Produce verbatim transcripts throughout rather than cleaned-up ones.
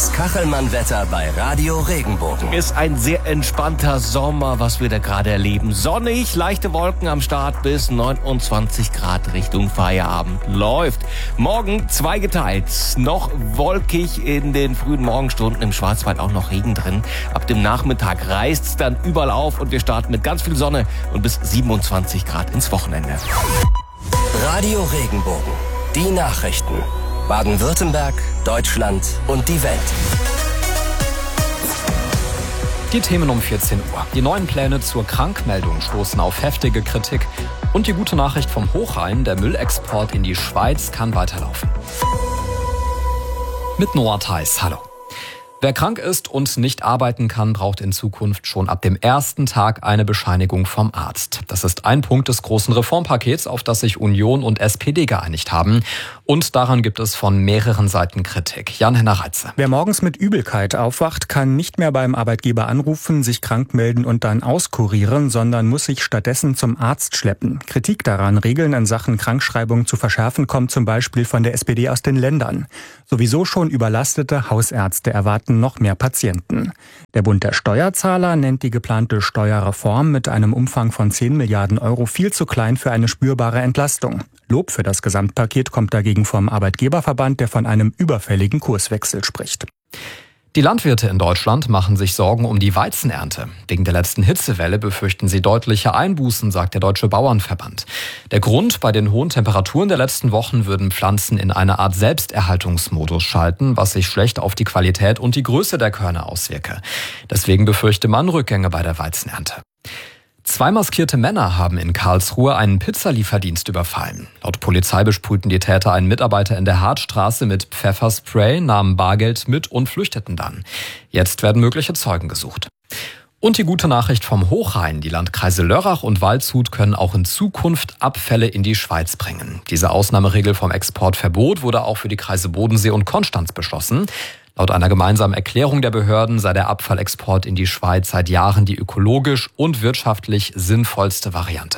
Das Kachelmann-Wetter bei Radio Regenbogen. Ist ein sehr entspannter Sommer, was wir da gerade erleben. Sonnig, leichte Wolken am Start bis neunundzwanzig Grad Richtung Feierabend. Läuft. Morgen zweigeteilt. Noch wolkig in den frühen Morgenstunden, im Schwarzwald auch noch Regen drin. Ab dem Nachmittag reißt's dann überall auf und wir starten mit ganz viel Sonne und bis siebenundzwanzig Grad ins Wochenende. Radio Regenbogen. Die Nachrichten. Baden-Württemberg, Deutschland und die Welt. Die Themen um vierzehn Uhr. Die neuen Pläne zur Krankmeldung stoßen auf heftige Kritik. Und die gute Nachricht vom Hochrhein, der Müllexport in die Schweiz kann weiterlaufen. Mit Noah Theis, hallo. Wer krank ist und nicht arbeiten kann, braucht in Zukunft schon ab dem ersten Tag eine Bescheinigung vom Arzt. Das ist ein Punkt des großen Reformpakets, auf das sich Union und S P D geeinigt haben. Und daran gibt es von mehreren Seiten Kritik. Jan-Henner Reitze. Wer morgens mit Übelkeit aufwacht, kann nicht mehr beim Arbeitgeber anrufen, sich krank melden und dann auskurieren, sondern muss sich stattdessen zum Arzt schleppen. Kritik daran, Regeln in Sachen Krankschreibung zu verschärfen, kommt zum Beispiel von der S P D aus den Ländern. Sowieso schon überlastete Hausärzte erwarten noch mehr Patienten. Der Bund der Steuerzahler nennt die geplante Steuerreform mit einem Umfang von zehn Milliarden Euro viel zu klein für eine spürbare Entlastung. Lob für das Gesamtpaket kommt dagegen vom Arbeitgeberverband, der von einem überfälligen Kurswechsel spricht. Die Landwirte in Deutschland machen sich Sorgen um die Weizenernte. Wegen der letzten Hitzewelle befürchten sie deutliche Einbußen, sagt der Deutsche Bauernverband. Der Grund: bei den hohen Temperaturen der letzten Wochen würden Pflanzen in eine Art Selbsterhaltungsmodus schalten, was sich schlecht auf die Qualität und die Größe der Körner auswirke. Deswegen befürchte man Rückgänge bei der Weizenernte. Zwei maskierte Männer haben in Karlsruhe einen Pizzalieferdienst überfallen. Laut Polizei besprühten die Täter einen Mitarbeiter in der Hartstraße mit Pfefferspray, nahmen Bargeld mit und flüchteten dann. Jetzt werden mögliche Zeugen gesucht. Und die gute Nachricht vom Hochrhein: Die Landkreise Lörrach und Waldshut können auch in Zukunft Abfälle in die Schweiz bringen. Diese Ausnahmeregel vom Exportverbot wurde auch für die Kreise Bodensee und Konstanz beschlossen. Laut einer gemeinsamen Erklärung der Behörden sei der Abfallexport in die Schweiz seit Jahren die ökologisch und wirtschaftlich sinnvollste Variante.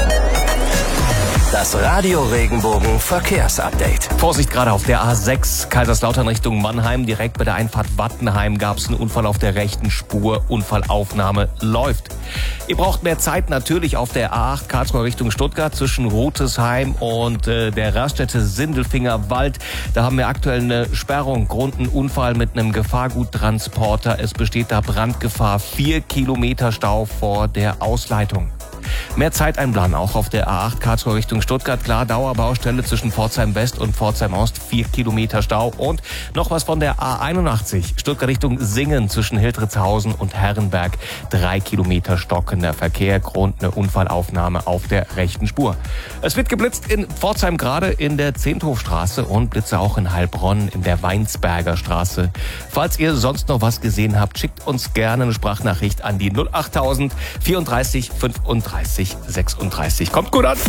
Das Radio Regenbogen Verkehrsupdate. Vorsicht, gerade auf der A sechs, Kaiserslautern Richtung Mannheim. Direkt bei der Einfahrt Wattenheim gab es einen Unfall auf der rechten Spur. Unfallaufnahme läuft. Ihr braucht mehr Zeit natürlich auf der A acht, Karlsruhe Richtung Stuttgart, zwischen Rotesheim und äh, der Raststätte Sindelfinger Wald. Da haben wir aktuell eine Sperrung. Grund ein Unfall mit einem Gefahrguttransporter. Es besteht da Brandgefahr. Vier Kilometer Stau vor der Ausleitung. Mehr Zeit einplanen auch auf der A acht Karlsruhe Richtung Stuttgart. Klar, Dauerbaustelle zwischen Pforzheim West und Pforzheim Ost. Vier Kilometer Stau. Und noch was von der A einundachtzig. Stuttgart Richtung Singen zwischen Hildritzhausen und Herrenberg. Drei Kilometer stockender Verkehr. Grund eine Unfallaufnahme auf der rechten Spur. Es wird geblitzt in Pforzheim gerade in der Zehnthofstraße und Blitze auch in Heilbronn in der Weinsberger Straße. Falls ihr sonst noch was gesehen habt, schickt uns gerne eine Sprachnachricht an die null achttausend vierunddreißig fünfunddreißig sechsunddreißig. Kommt gut an!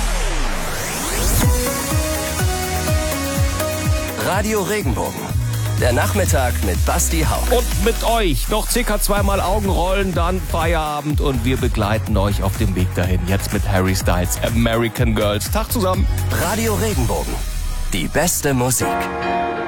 Radio Regenbogen. Der Nachmittag mit Basti Hauck. Und mit euch noch circa zweimal Augenrollen, dann Feierabend und wir begleiten euch auf dem Weg dahin. Jetzt mit Harry Styles, American Girls. Tag zusammen. Radio Regenbogen. Die beste Musik.